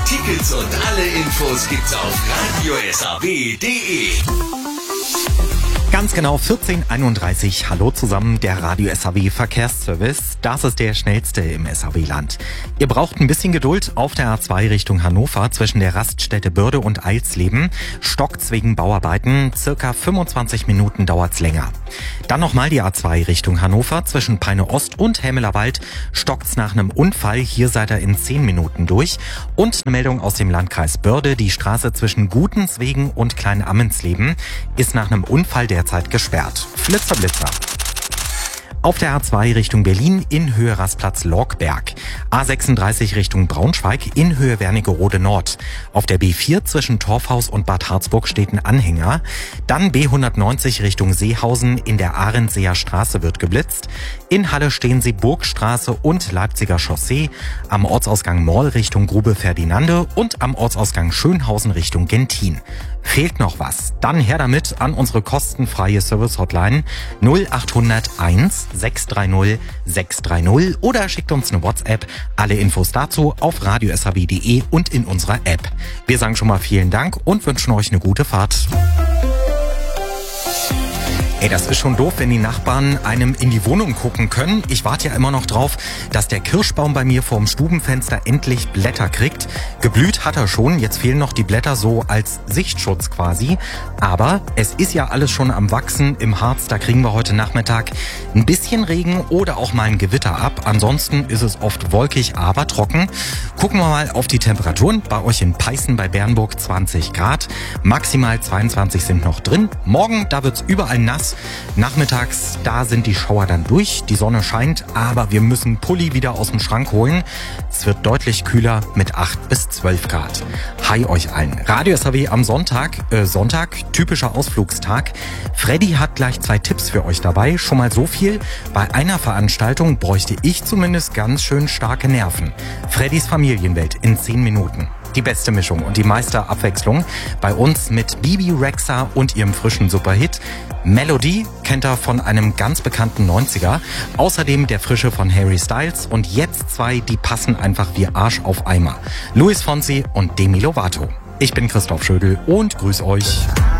Tickets und alle Infos gibt's auf radiosaw.de. Ganz genau 14:31. Hallo zusammen, der Radio SAW Verkehrsservice. Das ist der schnellste im SAW-Land. Ihr braucht ein bisschen Geduld auf der A2 Richtung Hannover zwischen der Raststätte Börde und Eilsleben. Stockt's wegen Bauarbeiten. Circa 25 Minuten dauert's länger. Dann nochmal die A2 Richtung Hannover zwischen Peine Ost und Helmelerwald. Stockt's nach einem Unfall. Hier seid ihr in 10 Minuten durch. Und eine Meldung aus dem Landkreis Börde. Die Straße zwischen Gutenswegen und Klein-Ammensleben ist nach einem Unfall derzeit gesperrt. Flitzer, Blitzer. Auf der A2 Richtung Berlin in Höhe Rastplatz Lorkberg. A36 Richtung Braunschweig in Höhe Wernigerode Nord. Auf der B4 zwischen Torfhaus und Bad Harzburg steht ein Anhänger. Dann B190 Richtung Seehausen in der Ahrensseer Straße wird geblitzt. In Halle stehen Sie Burgstraße und Leipziger Chaussee. Am Ortsausgang Moll Richtung Grube Ferdinande und am Ortsausgang Schönhausen Richtung Gentin. Fehlt noch was? Dann her damit an unsere kostenfreie Service-Hotline 0800 1 630 630 oder schickt uns eine WhatsApp. Alle Infos dazu auf radiosaw.de und in unserer App. Wir sagen schon mal vielen Dank und wünschen euch eine gute Fahrt. Ey, das ist schon doof, wenn die Nachbarn einem in die Wohnung gucken können. Ich warte ja immer noch drauf, dass der Kirschbaum bei mir vorm Stubenfenster endlich Blätter kriegt. Geblüht hat er schon, jetzt fehlen noch die Blätter so als Sichtschutz quasi. Aber es ist ja alles schon am Wachsen im Harz, da kriegen wir heute Nachmittag ein bisschen Regen oder auch mal ein Gewitter ab. Ansonsten ist es oft wolkig, aber trocken. Gucken wir mal auf die Temperaturen. Bei euch in Peißen bei Bernburg 20 Grad, maximal 22 sind noch drin. Morgen, da wird's überall nass. Nachmittags, da sind die Schauer dann durch, die Sonne scheint, aber wir müssen Pulli wieder aus dem Schrank holen. Es wird deutlich kühler mit 8 bis 12 Grad. Hi euch allen. Radio SAW am Sonntag, typischer Ausflugstag. Freddy hat gleich 2 Tipps für euch dabei. Schon mal so viel. Bei einer Veranstaltung bräuchte ich zumindest ganz schön starke Nerven. Freddys Familienwelt in 10 Minuten. Die beste Mischung und die meiste Abwechslung bei uns mit Bibi Rexha und ihrem frischen Superhit. Melody kennt er von einem ganz bekannten 90er. Außerdem der Frische von Harry Styles und jetzt 2, die passen einfach wie Arsch auf Eimer. Luis Fonsi und Demi Lovato. Ich bin Christoph Schödel und grüß euch.